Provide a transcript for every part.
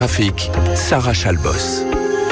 Trafic, Sarah Chalbos.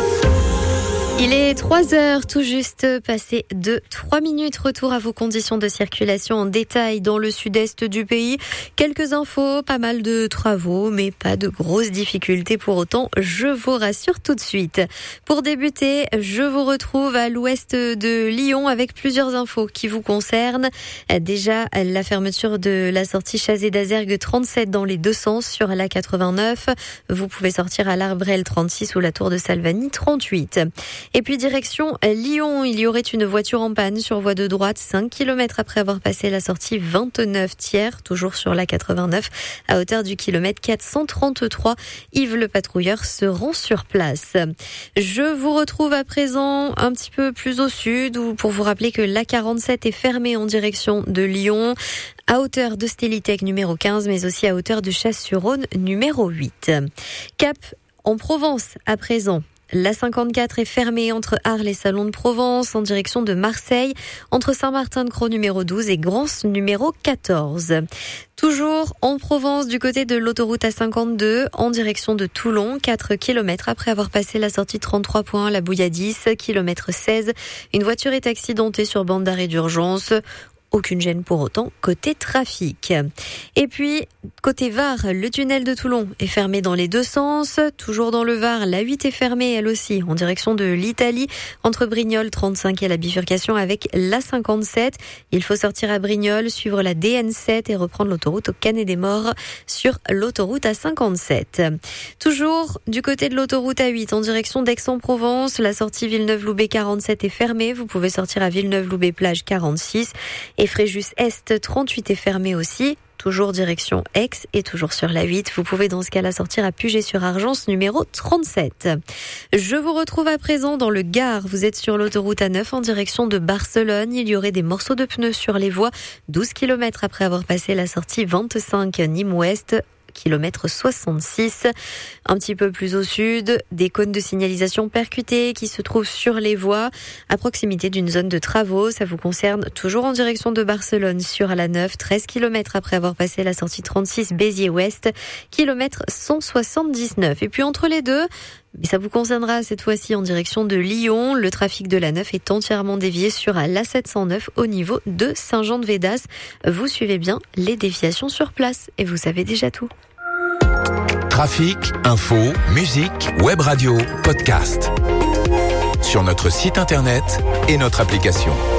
Il est 3h, tout juste passé de 3 minutes. Retour à vos conditions de circulation en détail dans le sud-est du pays. Quelques infos, pas mal de travaux, mais pas de grosses difficultés pour autant. Je vous rassure tout de suite. Pour débuter, je vous retrouve à l'ouest de Lyon avec plusieurs infos qui vous concernent. Déjà, la fermeture de la sortie Chazé d'Azergue 37 dans les deux sens sur la 89. Vous pouvez sortir à l'Arbrel 36 ou la Tour de Salvani 38. Et puis direction Lyon, il y aurait une voiture en panne sur voie de droite 5 km après avoir passé la sortie 29 tiers, toujours sur la 89, à hauteur du kilomètre 433. Yves le patrouilleur se rend sur place. Je vous retrouve à présent un petit peu plus au sud, pour vous rappeler que la 47 est fermée en direction de Lyon, à hauteur de Stélitech numéro 15, mais aussi à hauteur de Chasse-sur-Rhône numéro 8. Cap en Provence à présent. La 54 est fermée entre Arles et Salon de Provence en direction de Marseille, entre Saint-Martin-de-Crau numéro 12 et Grance numéro 14. Toujours en Provence du côté de l'autoroute A52 en direction de Toulon, 4 km après avoir passé la sortie 33.1 la Bouilladis, kilomètre 16. Une voiture est accidentée sur bande d'arrêt d'urgence. Aucune gêne pour autant côté trafic. Et puis, côté Var, le tunnel de Toulon est fermé dans les deux sens. Toujours dans le Var, la 8 est fermée elle aussi en direction de l'Italie, entre Brignoles 35 et la bifurcation avec la 57. Il faut sortir à Brignoles, suivre la DN7 et reprendre l'autoroute au Canet-des-Morts sur l'autoroute A57. Toujours du côté de l'autoroute A8 en direction d'Aix-en-Provence, la sortie Villeneuve-Loubet 47 est fermée. Vous pouvez sortir à Villeneuve-Loubet-Plage 46. Et Fréjus-Est 38 est fermé aussi, toujours direction Aix et toujours sur la 8. Vous pouvez dans ce cas-là sortir à Puget-sur-Argence numéro 37. Je vous retrouve à présent dans le Gard. Vous êtes sur l'autoroute A9 en direction de Barcelone. Il y aurait des morceaux de pneus sur les voies, 12 km après avoir passé la sortie 25 Nîmes-Ouest. Kilomètre 66. Un petit peu plus au sud, des cônes de signalisation percutés qui se trouvent sur les voies à proximité d'une zone de travaux. Ça vous concerne toujours en direction de Barcelone sur la 9, 13 km après avoir passé la sortie 36 Béziers-Ouest, kilomètre 179. Et puis entre les deux, ça vous concernera cette fois-ci en direction de Lyon. Le trafic de la 9 est entièrement dévié sur la 709 au niveau de Saint-Jean-de-Védas. Vous suivez bien les déviations sur place et vous savez déjà tout. Trafic, info, musique, web radio, podcast. Sur notre site internet et notre application.